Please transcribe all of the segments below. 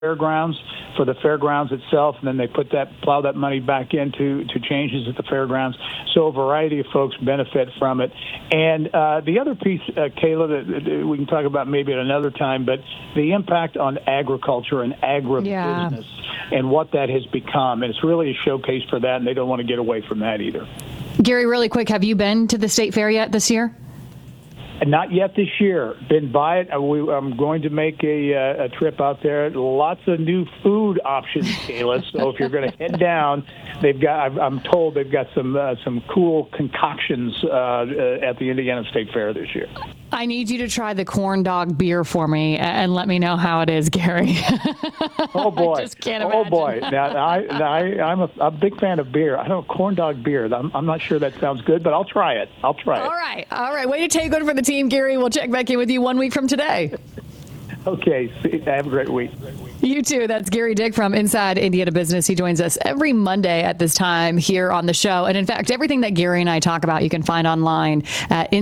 fairgrounds for the fairgrounds itself, and then they plow that money back into changes at the fairgrounds. So a variety of folks benefit from it. And the other piece, Kayla, that we can talk about maybe at another time, but the impact on agriculture and agribusiness and what that has become. And it's really a showcase for that, and they don't want to get away from that either. Gary, really quick, have you been to the State Fair yet this year? Not yet this year. Been by it. I'm going to make a trip out there. Lots of new food options, Kayla. So if you're going to head down, I'm told they've got some cool concoctions at the Indiana State Fair this year. I need you to try the corn dog beer for me and let me know how it is, Gary. Oh boy! I just can't imagine. Oh boy! Now I'm a big fan of beer. I don't corn dog beer. I'm not sure that sounds good, but I'll try it. All right. Way to take one for the team, Gary. We'll check back in with you 1 week from today. Okay. Have a great week. You too. That's Gary Dick from Inside Indiana Business. He joins us every Monday at this time here on the show. And in fact, everything that Gary and I talk about, you can find online at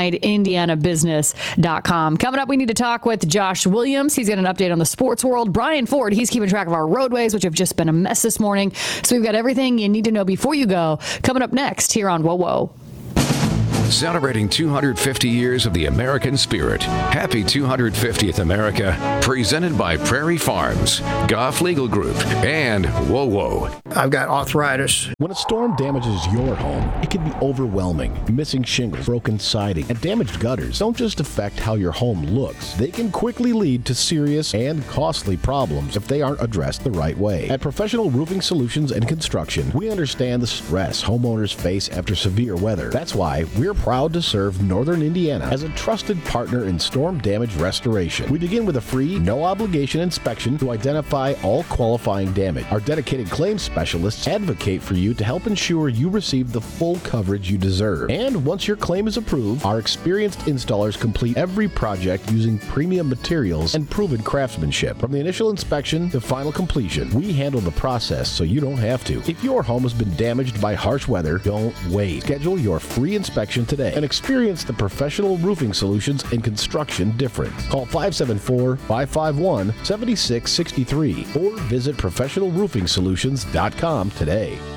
InsideIndianaBusiness.com. Coming up, we need to talk with Josh Williams. He's got an update on the sports world. Brian Ford, he's keeping track of our roadways, which have just been a mess this morning. So we've got everything you need to know before you go. Coming up next here on Whoa Whoa. Celebrating 250 years of the American spirit. Happy 250th America. Presented by Prairie Farms, Goff Legal Group, and Whoa Whoa. I've got arthritis. When a storm damages your home, it can be overwhelming. Missing shingles, broken siding, and damaged gutters don't just affect how your home looks. They can quickly lead to serious and costly problems if they aren't addressed the right way. At Professional Roofing Solutions and Construction, we understand the stress homeowners face after severe weather. That's why we're proud to serve Northern Indiana as a trusted partner in storm damage restoration. We begin with a free, no-obligation inspection to identify all qualifying damage. Our dedicated claims specialists advocate for you to help ensure you receive the full coverage you deserve. And once your claim is approved, our experienced installers complete every project using premium materials and proven craftsmanship. From the initial inspection to final completion, we handle the process so you don't have to. If your home has been damaged by harsh weather, don't wait. Schedule your free inspection today and experience the Professional Roofing Solutions and Construction difference. Call 574-551-7663 or visit ProfessionalRoofingSolutions.com today.